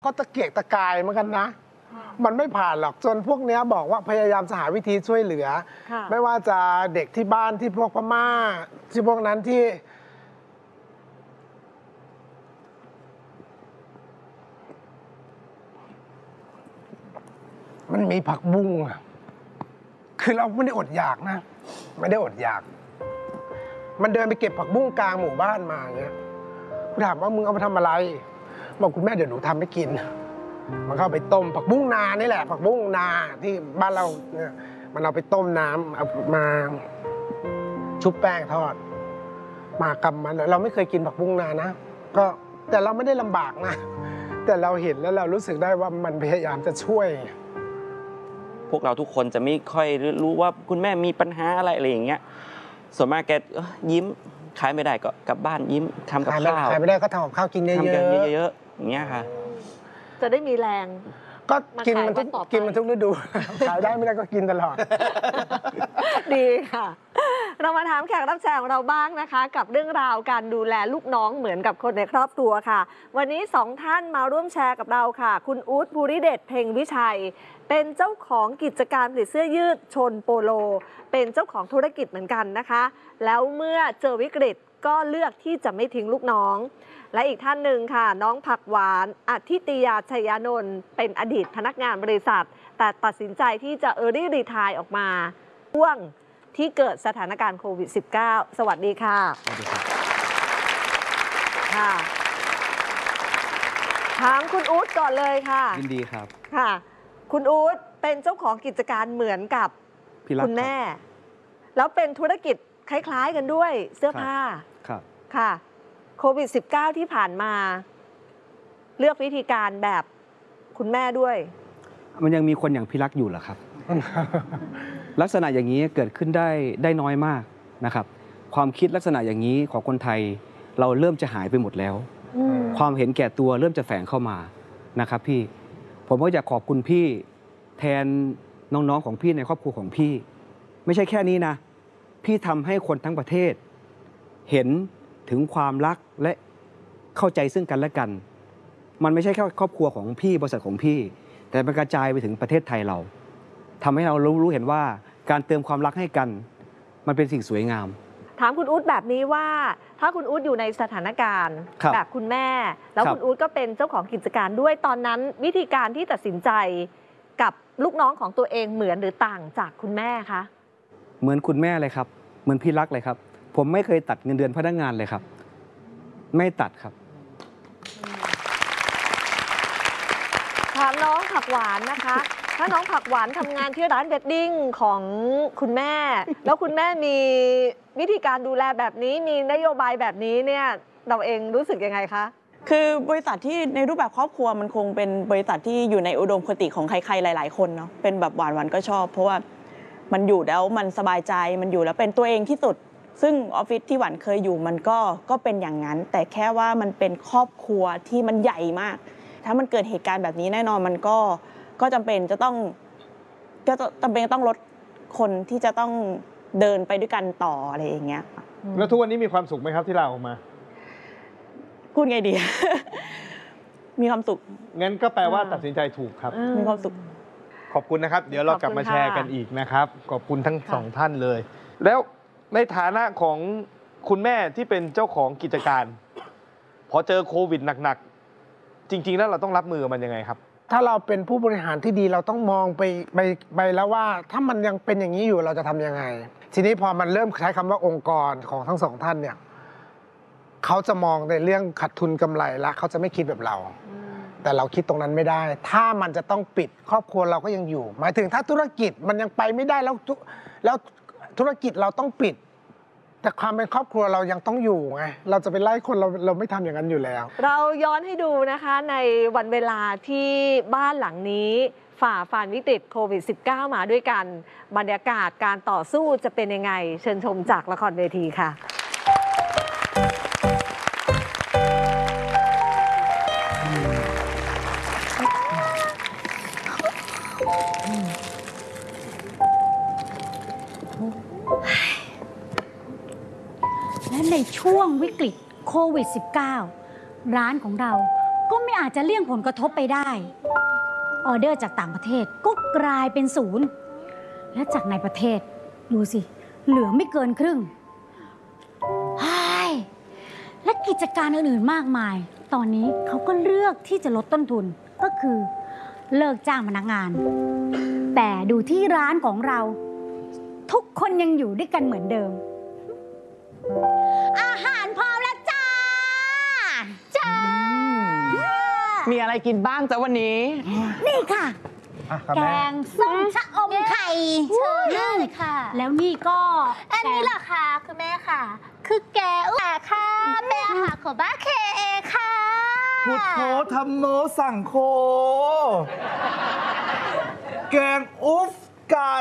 ก็ตะเกียกตะกายเหมือนกันนะมันไม่ผ่านหรอกจนพวกนี้บอกว่าพยายามจะหาวิธีช่วยเหลือไม่ว่าจะเด็กที่บ้านที่พวกพม่าที่พวกนั้นที่มันมีผักบุ้งอะคือเราไม่ได้อดอยากนะไม่ได้อดอยากมันเดินไปเก็บผักบุ้งกลางหมู่บ้านมาอย่างเงี้ยกูถามว่ามึงเอามาทำอะไรบอกคุณแม่เดี๋ยวหนูทำให้กินมันเข้าไปต้มผักบุ้งนานี่แหละผักบุ้งนาที่บ้านเราเนี่ยมันเอาไปต้มน้ำเอามาชุบแป้งทอดมากำมันเราไม่เคยกินผักบุ้งนานะก็แต่เราไม่ได้ลำบากนะแต่เราเห็นแล้วเรารู้สึกได้ว่ามันพยายามจะช่วยพวกเราทุกคนจะไม่ค่อยรู้ว่าคุณแม่มีปัญหาอะไรอย่างเงี้ยส่วนมากแกยิ้มขายไม่ได้ก็กลับบ้านยิ้มทำกับข้าวขายไม่ได้ก็ทำกับข้าวกินเยอะๆเยอะๆอย่างเงี้ยค่ะจะได้มีแรงก็กินมันทุกฤดูขายได้ไม่ได้ก็กินตลอดดีค่ะเรามาถามแขกรับเชิญของเราบ้างนะคะกับเรื่องราวการดูแลลูกน้องเหมือนกับคนในครอบครัวค่ะวันนี้2ท่านมาร่วมแชร์กับเราค่ะคุณอู๊ดภูริเดชเพ็งวิชัยเป็นเจ้าของกิจการผลิตเสื้อยืดชนโปโลเป็นเจ้าของธุรกิจเหมือนกันนะคะแล้วเมื่อเจอวิกฤตก็เลือกที่จะไม่ทิ้งลูกน้องและอีกท่านหนึ่งค่ะน้องผักหวานอธิติยาชัยานนท์เป็นอดีตพนักงานบริษัทแต่ตัดสินใจที่จะearly retireออกมาช่วงที่เกิดสถานการณ์โควิด -19 สวัสดีค่ะสวัสดีครับค่ะถามคุณอู๊ดก่อนเลยค่ะยินดีครับค่ะคุณอู๊ดเป็นเจ้าของกิจการเหมือนกับคุณแม่แล้วเป็นธุรกิจคล้ายๆกันด้วยเสื้อผ้าครับค่ะโควิด -19 ที่ผ่านมาเลือกวิธีการแบบคุณแม่ด้วยมันยังมีคนอย่างพี่รักอยู่เหรอครับ ลักษณะอย่างนี้เกิดขึ้นได้น้อยมากนะครับความคิดลักษณะอย่างนี้ของคนไทยเราเริ่มจะหายไปหมดแล้วความเห็นแก่ตัวเริ่มจะแฝงเข้ามานะครับพี่ผมก็อยากขอบคุณพี่แทนน้องๆของพี่ในครอบครัวของพี่ไม่ใช่แค่นี้นะพี่ทำให้คนทั้งประเทศเห็นถึงความรักและเข้าใจซึ่งกันและกันมันไม่ใช่แค่ครอบครัวของพี่บริษัทของพี่แต่มันกระจายไปถึงประเทศไทยเราทำให้เรารู้เห็นว่าการเติมความรักให้กันมันเป็นสิ่งสวยงามถามคุณอู๊ดแบบนี้ว่าถ้าคุณอู๊ดอยู่ในสถานการณ์แบบคุณแม่แล้วคุณอู๊ดก็เป็นเจ้าของกิจการด้วยตอนนั้นวิธีการที่ตัดสินใจกับลูกน้องของตัวเองเหมือนหรือต่างจากคุณแม่คะเหมือนคุณแม่เลยครับเหมือนพี่รักเลยครับผมไม่เคยตัดเงินเดือนพนักงานเลยครับไม่ตัดครับถามน้องผักหวานนะคะถ้าน้องผักหวานทำงานที่ร้านเวดดิ้งของคุณแม่แล้วคุณแม่มีวิธีการดูแลแบบนี้มีนโยบายแบบนี้เนี่ยเราเองรู้สึกยังไงคะคือบริษัทที่ในรูปแบบครอบครัวมันคงเป็นบริษัทที่อยู่ในอุดมคติของใครๆหลายๆคนเนาะเป็นแบบหวานก็ชอบเพราะว่ามันอยู่แล้วมันสบายใจมันอยู่แล้วเป็นตัวเองที่สุดซึ่งออฟฟิศที่หวานเคยอยู่มันก็เป็นอย่างนั้นแต่แค่ว่ามันเป็นครอบครัวที่มันใหญ่มากถ้ามันเกิดเหตุการณ์แบบนี้แน่นอนมันก็จำเป็นจะต้องลดคนที่จะต้องเดินไปด้วยกันต่ออะไรอย่างเงี้ยแล้วทุกวันนี้มีความสุขไหมครับที่ลาออกมาพูดไงดี มีความสุขงั้นก็แปลว่าตัดสินใจถูกครับมีความสุขขอบคุณนะครับเดี๋ยวเรากลับมาแชร์กันอีกนะครับขอบคุณทั้งสองท่านเลยแล้วในฐานะของคุณแม่ที่เป็นเจ้าของกิจการพอเจอโควิดหนักๆจริงๆแล้วเราต้องรับมือมันยังไงครับถ้าเราเป็นผู้บริหารที่ดีเราต้องมองไปแล้วว่าถ้ามันยังเป็นอย่างนี้อยู่เราจะทำยังไงทีนี้พอมันเริ่มใช้คำว่าองค์กรของทั้งสองท่านเนี่ยเขาจะมองในเรื่องขาดทุนกำไรแล้วเขาจะไม่คิดแบบเราแต่เราคิดตรงนั้นไม่ได้ถ้ามันจะต้องปิดครอบครัวเราก็ยังอยู่หมายถึงถ้าธุรกิจมันยังไปไม่ได้แล้วธุรกิจเราต้องปิดแต่ความเป็นครอบครัวเรายังต้องอยู่ไงเราจะไปไล่คนเราไม่ทำอย่างนั้นอยู่แล้วเราย้อนให้ดูนะคะในวันเวลาที่บ้านหลังนี้ฝ่าฟันวิกฤตโควิด -19 มาด้วยกันบรรยากาศการต่อสู้จะเป็นยังไงเชิญชมจากละครเวทีค่ะและในช่วงวิกฤตโควิด -19 ร้านของเราก็ไม่อาจจะเลี่ยงผลกระทบไปได้ออเดอร์จากต่างประเทศก็กลายเป็นศูนย์และจากในประเทศดูสิเหลือไม่เกินครึ่งและกิจการอื่นๆมากมายตอนนี้เขาก็เลือกที่จะลดต้นทุนก็คือเลิกจ้างพนักงานแต่ดูที่ร้านของเราทุกคนยังอยู่ด้วยกันเหมือนเดิมอาหารพร้อมแล้วจ้ามีอะไรกินบ้างจ๊ะวันนี้นี่ค่ะ แกงส้มชะอมไข่เชิญได้เลยค่ะแล้วนี่ก็อันนี้ล่ะค่ะคุณแม่ค่ะ คือแกงแต่ค่ะเป็นอาหารของบ้านเคเอค่ะพุทโธธรรมโมสังโฆแกงอุ๊ฟไก่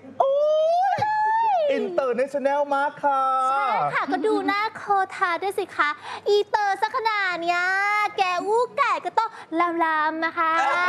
อินเตอร์เนชั่นแนลมากค่ะใช่ค่ะก็ดูหน้าโคทาด้วยสิคะอีเตอร์สักขนาดเนี้ยแกงอู้ไก่ก็ต้องลำๆนะคะ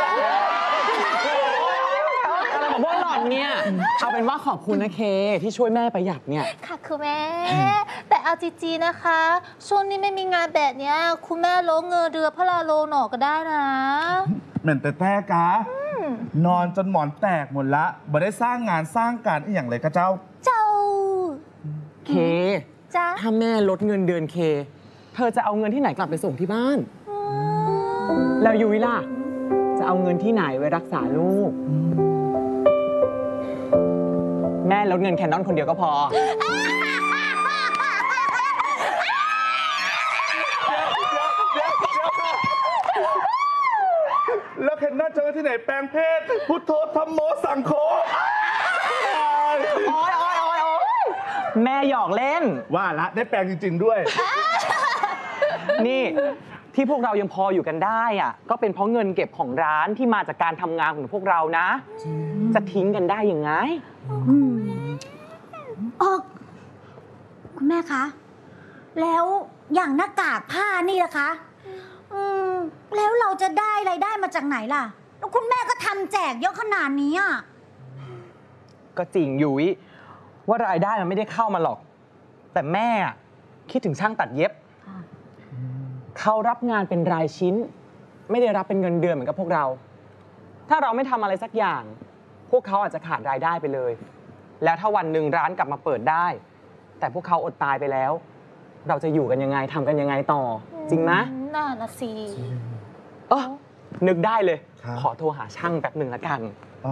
อะไรของพวกหล่อนเนี่ย เอาเป็นว่าขอบคุณนะเคที่ช่วยแม่ประหยัดเนี่ยค่ะคุณแม่ แต่เอาจริงๆนะคะ ช่วงนี้ไม่มีงานแบบเนี้ยคุณแม่ลงเงินเดือนพระลาโลหนอก็ได้นะเหมือนแต่กะนอนจนหมอนแตกหมดละบ่ได้สร้างงานสร้างการอีกอย่างเลยกะเจ้าเจ้าเคจ้าถ้าแม่ลดเงินเดือนเค เธอจะเอาเงินที่ไหนกลับไปส่งที่บ้าน แล้วยุ้ยล่ะ จะเอาเงินที่ไหนไว้รักษาลูก แม่ลดเงินแคนนอนคนเดียวก็พอแล้วเคนน่าเจอที่ไหนแปลงเพศ พุทโธธรรมโมสังโฆโอ๊ยแม่หยอกเล่นว่าละได้แปลงจริง ๆ ด้วยนี่ที่พวกเรายังพออยู่กันได้อะก็เป็นเพราะเงินเก็บของร้านที่มาจากการทำงานของพวกเรานะ จะทิ้งกันได้ยังไงคุณแม่คะ แล้วอย่างหน้ากากผ้านี่ล่ะคะแล้วเราจะได้รายได้มาจากไหนล่ะแล้วคุณแม่ก็ทำแจกเยอะขนาดนี้อ่ะก็จริงยุ้ยว่ารายได้มันไม่ได้เข้ามาหรอก แต่แม่คิดถึงช่างตัดเย็บ เขารับงานเป็นรายชิ้น ไม่ได้รับเป็นเงินเดือนเหมือนกับพวกเรา ถ้าเราไม่ทำอะไรสักอย่าง พวกเขาอาจจะขาดรายได้ไปเลย แล้วถ้าวันหนึ่งร้านกลับมาเปิดได้ แต่พวกเขาอดตายไปแล้ว เราจะอยู่กันยังไงทำกันยังไงต่อ จริงไหมน่านะสินึกได้เลยครับขอโทรหาช่างแป๊บหนึ่งละกันอ๋อ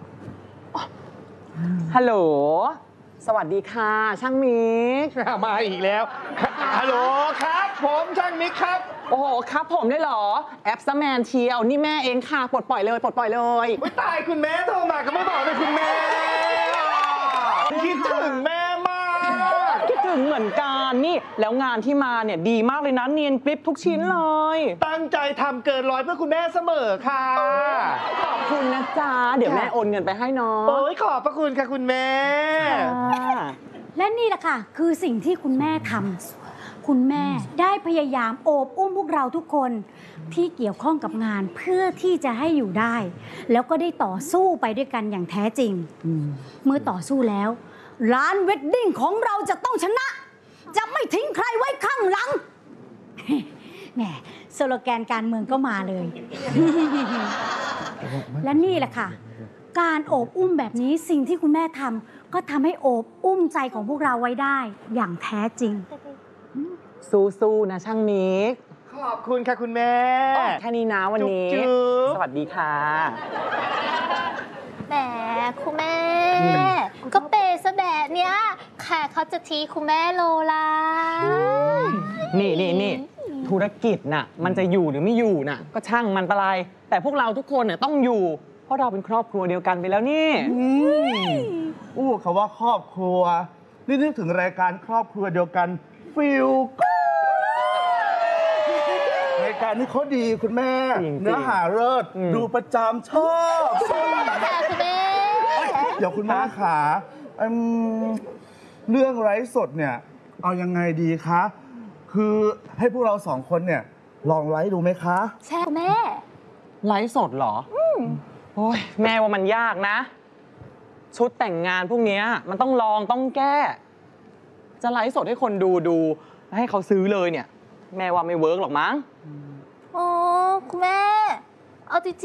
ฮัลโหล สวัสดีค่ะ ช่างมิกมาอีกแล้ว ฮัลโหลครับ ผมช่างมิกครับโอ้โห ครับผมได้เหรอ แอปซะแมนเชียว นี่แม่เองค่ะ ปลดปล่อยเลย ปลดปล่อยเลยไม่ตายคุณแม่โทรมาก็ไม่บอกเลยคุณแม่คิดถึงแม่มากคิดถึงเหมือนกันนี่ แล้วงานที่มาเนี่ยดีมากเลยนะ เนียนกริบทุกชิ้นเลยตั้งใจทำเกินร้อยเพื่อคุณแม่เสมอค่ะขอบคุณนะจ๊ะ เดี๋ยวแม่โอนเงินไปให้น้องโอ้ยขอบพระคุณค่ะคุณแม่และนี่แหละค่ะ คือสิ่งที่คุณแม่ทำคุณแม่ได้พยายามโอบอุ้มพวกเราทุกคนที่เกี่ยวข้องกับงานเพื่อที่จะให้อยู่ได้ แล้วก็ได้ต่อสู้ไปด้วยกันอย่างแท้จริง เมื่อต่อสู้แล้ว ร้านเวดดิ้งของเราจะต้องชนะ จะไม่ทิ้งใครไว้ข้างหลัง แหมสโลแกนการเมืองก็มาเลย และนี่แหละค่ะ การโอบอุ้มแบบนี้สิ่งที่คุณแม่ทำก็ทำให้โอบอุ้มใจของพวกเราไว้ได้อย่างแท้จริงสู้ๆนะช่างมิกขอบคุณค่ะคุณแม่แค่นี้นะวันนี้จุ๊บสวัสดีค่ะแหมคุณแม่ ก็เปย์ซะแบบเนี้ยใครเขาจะทีคุณแม่โลละนี่ธุรกิจน่ะ มันจะอยู่หรือไม่อยู่น่ะ ก็ช่างมันไปเลยแต่พวกเราทุกคนเนี่ยต้องอยู่ เพราะเราเป็นครอบครัวเดียวกันไปแล้วนี่อู้คำว่าครอบครัว นี่นึกถึงรายการครอบครัวเดียวกันฟิลรายการนี้เขาดีคุณแม่จริงๆเนื้อหาเลิศดูประจำชอบค่ะคุณแม่เดี๋ยวคุณแม่ขาเรื่องไร้สดเนี่ย เอายังไงดีคะ คือให้พวกเราสองคนเนี่ย ลองไลฟ์ดูไหมคะใช่คุณแม่ไลฟ์สดเหรอโอ้ยแม่ว่ามันยากนะ ชุดแต่งงานพวกเนี้ยมันต้องลองต้องแก้ จะไลฟ์สดให้คนดูแล้วให้เขาซื้อเลยเนี่ย แม่ว่าไม่เวิร์กหรอกมั้งโอ้คุณแม่ เอาจริงๆ